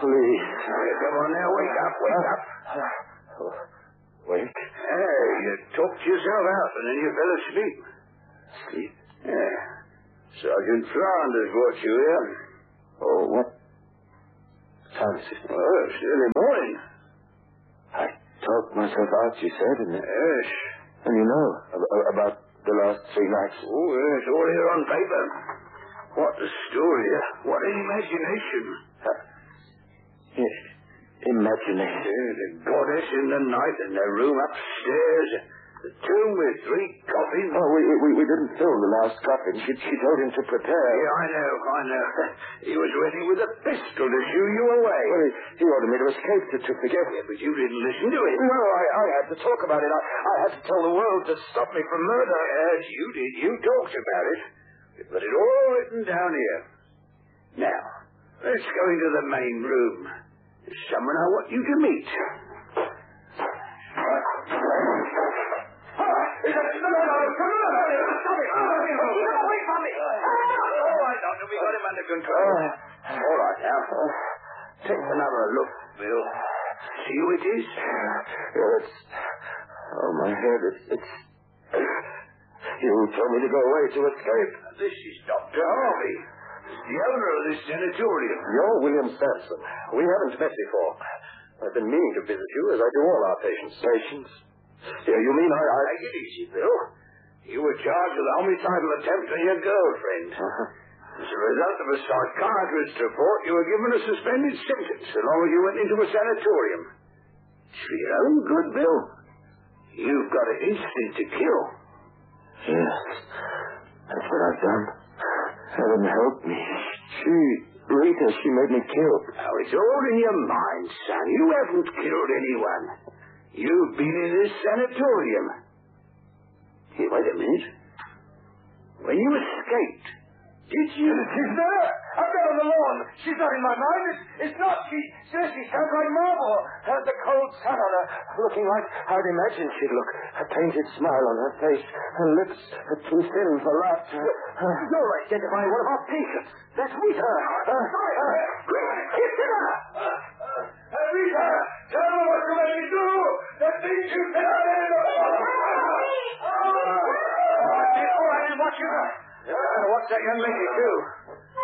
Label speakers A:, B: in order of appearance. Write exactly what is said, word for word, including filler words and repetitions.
A: please.
B: Here, come on now, wake up, wake up.
A: Oh, wake?
B: Hey, you talked yourself out and then you fell asleep.
A: Sleep?
B: Yeah. Sergeant Flanders brought you here.
A: Oh, what time is it?
B: Well, it's early morning.
A: I talked myself out, you said, and,
B: Yes.
A: and you know ab- about the last three nights.
B: Oh, it's all here on paper. What a story. What an imagination.
A: Uh, yes, imagination.
B: Yeah, the goddess in the night and the room upstairs. The tomb with three coffins.
A: Oh, we, we we didn't fill the last coffin. She, she told him to prepare.
B: Yeah, I know, I know. He was ready with a pistol to shoo you away.
A: Well, he, he ordered me to escape, to, to forget
B: Yeah, but you didn't listen to him.
A: No, I, I had to talk about it. I, I had to tell the world to stop me from murder.
B: Yes, you did. You talked about it. But it's all written down here. Now, let's go into the main room. There's someone I want you to meet. We got him under control. Uh, all right, now. Take another look, Bill. See who it is?
A: Yeah, it's... Oh, my head, it's... it's... You told me to go away to escape.
B: This is Doctor Harvey, the owner of this sanatorium.
A: You're William Sampson. We haven't met before. I've been meaning to visit you, as I do all our patients. Patients? Yeah, you mean I... I...
B: Take it easy, Bill. You were charged with a homicidal attempt on your girlfriend.
A: Uh-huh.
B: As a result of a psychiatrist's report, you were given a suspended sentence so long as you went into a sanatorium. It's for your own good, Bill. You've got an instinct to kill.
A: Yes, that's what I've done. Heaven help me. She, Rita, she made me kill.
B: Now, it's all in your mind, son. You haven't killed anyone. You've been in this sanatorium. Here, wait a minute. When you escaped, did you...
A: She's there! Up there on the lawn. She's not in my mind. It's, it's not. She says she sounds like marble. Has the cold sun on her, looking like I'd imagined she'd look. A painted smile on her face. Her lips are too thin for laughter. You're identifying one of our patients. That's Rita. Uh, Sorry. Uh, it's her. Uh, uh, Rita, tell me what you made me do. The things you said I did.
B: All right, watch your back. You better watch that young lady, too.